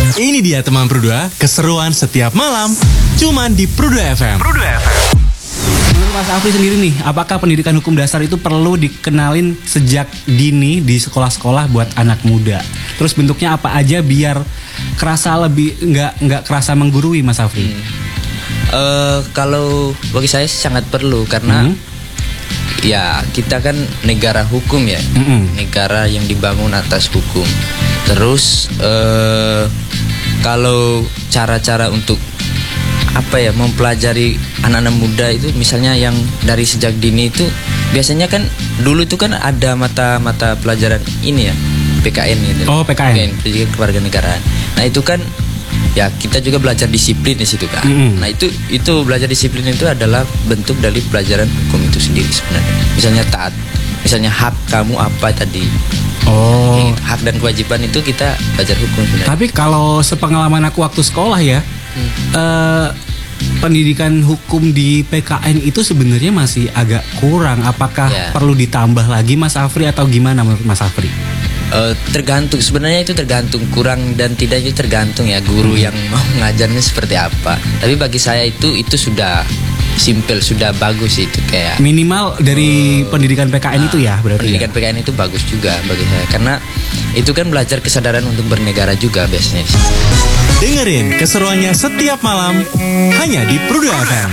Ini dia teman Pru2, keseruan setiap malam, cuman di Pru2 FM. Menurut Mas Afri sendiri nih, apakah pendidikan hukum dasar itu perlu dikenalin sejak dini di sekolah-sekolah buat anak muda? Terus bentuknya apa aja biar kerasa lebih nggak kerasa menggurui, Mas Afri? Kalau bagi saya sangat perlu karena ya kita kan negara hukum ya, negara yang dibangun atas hukum. Terus kalau cara-cara untuk mempelajari anak-anak muda itu, misalnya yang dari sejak dini itu biasanya kan dulu itu kan ada mata pelajaran ini ya, PKN gitu. Oh, PKN. Pendidikan Kewarganegaraan. Nah itu kan ya kita juga belajar disiplin di situ kan. Nah itu belajar disiplin itu adalah bentuk dari pelajaran hukum itu sendiri sebenarnya. Misalnya taat, misalnya hak kamu apa tadi. Oh, hak dan kewajiban itu kita belajar hukum sebenarnya. tapi kalau sepengalaman aku waktu sekolah ya, pendidikan hukum di PKN itu sebenarnya masih agak kurang. Apakah perlu ditambah lagi, Mas Afri, atau gimana menurut Mas Afri? Tergantung, sebenarnya itu tergantung, kurang dan tidak itu tergantung ya guru yang mau ngajarnya seperti apa. Tapi bagi saya itu sudah simple, sudah bagus itu, kayak minimal dari pendidikan PKN itu ya berarti. Pendidikan PKN itu bagus juga bagi saya karena itu kan belajar kesadaran untuk bernegara juga biasanya. Dengerin keseruannya setiap malam hanya di Pru2 FM.